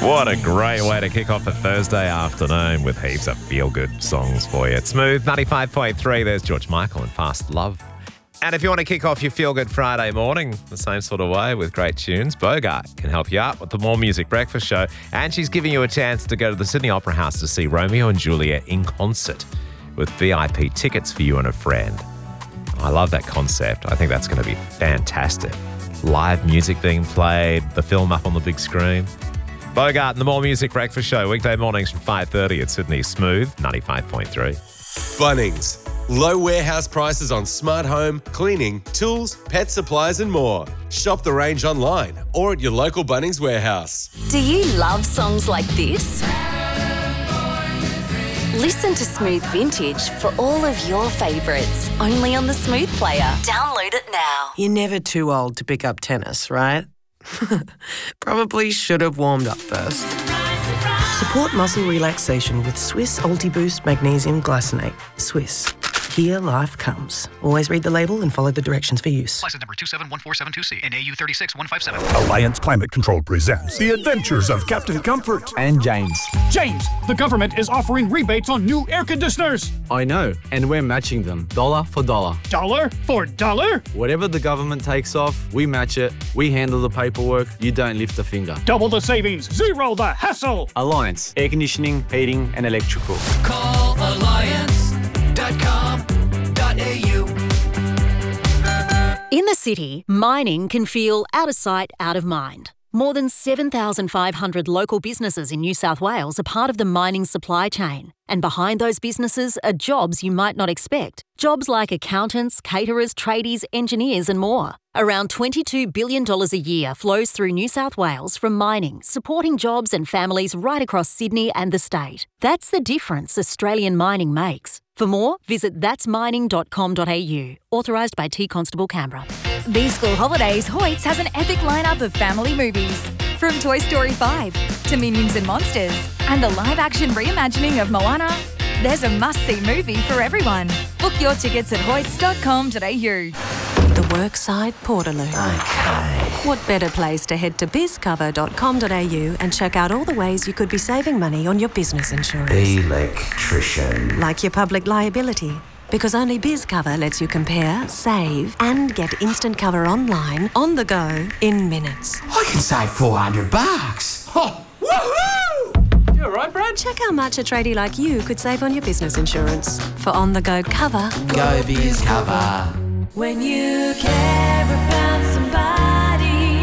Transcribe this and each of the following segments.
What a great way to kick off a Thursday afternoon with heaps of feel-good songs for you. It's Smooth 95.3. There's George Michael and Fast Love. And if you want to kick off your feel-good Friday morning the same sort of way with great tunes, Bogart can help you out with the More Music Breakfast Show. And she's giving you a chance to go to the Sydney Opera House to see Romeo and Juliet in concert with VIP tickets for you and a friend. I love that concept. I think that's going to be fantastic. Live music being played, the film up on the big screen. Bogart and the More Music Breakfast Show, weekday mornings from 5:30 at Sydney Smooth 95.3. Bunnings. Low warehouse prices on smart home, cleaning, tools, pet supplies and more. Shop the range online or at your local Bunnings warehouse. Do you love songs like this? Listen to Smooth Vintage for all of your favourites, only on the Smooth Player. Download it now. You're never too old to pick up tennis, right? Probably should have warmed up first. Support muscle relaxation with Swiss Ultiboost Magnesium Glycinate. Swiss. Here life comes. Always read the label and follow the directions for use. License number 271472C and AU 36157. Alliance Climate Control presents The Adventures of Captain Comfort and James. James, the government is offering rebates on new air conditioners. I know, and we're matching them, dollar for dollar. Dollar for dollar? Whatever the government takes off, we match it. We handle the paperwork. You don't lift a finger. Double the savings, zero the hassle. Alliance, air conditioning, heating, and electrical. Call alliance.com.au. In the city, mining can feel out of sight, out of mind. More than 7,500 local businesses in New South Wales are part of the mining supply chain. And behind those businesses are jobs you might not expect. Jobs like accountants, caterers, tradies, engineers and more. Around $22 billion a year flows through New South Wales from mining, supporting jobs and families right across Sydney and the state. That's the difference Australian mining makes. For more, visit thatsmining.com.au. Authorised by T Constable Canberra. These school holidays, Hoyts has an epic lineup of family movies. From Toy Story 5 to Minions and Monsters and the live-action reimagining of Moana, there's a must-see movie for everyone. Book your tickets at hoyts.com.au. The Workside Portaloo. Okay. What better place to head to bizcover.com.au and check out all the ways you could be saving money on your business insurance. Electrician. Like your public liability. Because only BizCover lets you compare, save, and get instant cover online, on the go, in minutes. I can save $400. Oh, woohoo! You all right, Brad? Check how much a tradie like you could save on your business insurance. For on-the-go cover, go BizCover. When you care about somebody.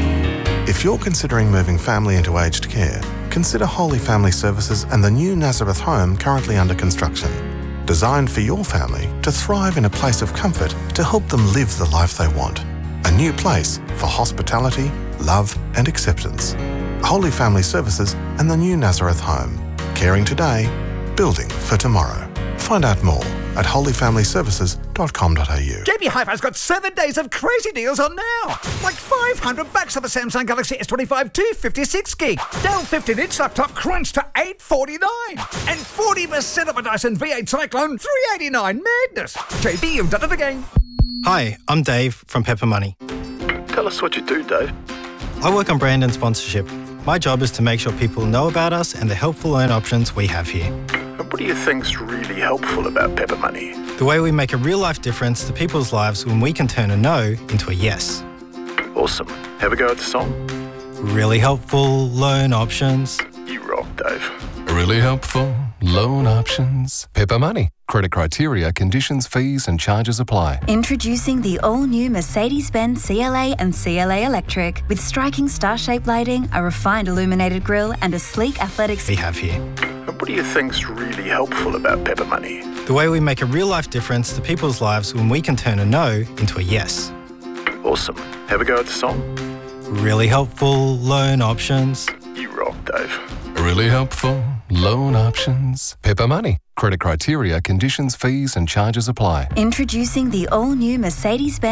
If you're considering moving family into aged care, consider Holy Family Services and the new Nazareth home currently under construction. Designed for your family to thrive in a place of comfort to help them live the life they want. A new place for hospitality, love and acceptance. Holy Family Services and the new Nazareth home. Caring today, building for tomorrow. Find out more at holyfamilyservices.com.au. JB Hi-Fi's got 7 days of crazy deals on now. Like $500 off a Samsung Galaxy S25 256 gig. Dell 15-inch laptop crunch to $849. And 40% off a Dyson V8 Cyclone $389. Madness. JB, you've done it again. Hi, I'm Dave from Pepper Money. Tell us what you do, Dave. I work on brand and sponsorship. My job is to make sure people know about us and the helpful loan options we have here. And what do you think's really helpful about Pepper Money? The way we make a real-life difference to people's lives when we can turn a no into a yes. Awesome. Have a go at the song. Really helpful loan options. You rock, Dave. Really helpful loan options. Pepper Money. Credit criteria, conditions, fees and charges apply. Introducing the all-new Mercedes-Benz CLA and CLA Electric with striking star-shaped lighting, a refined illuminated grille and a sleek athletic we have here. And what do you think's really helpful about Pepper Money? The way we make a real-life difference to people's lives when we can turn a no into a yes. Awesome. Have a go at the song. Really helpful loan options. You rock, Dave. Really helpful loan options. Pepper Money. Credit criteria, conditions, fees and charges apply. Introducing the all-new Mercedes-Benz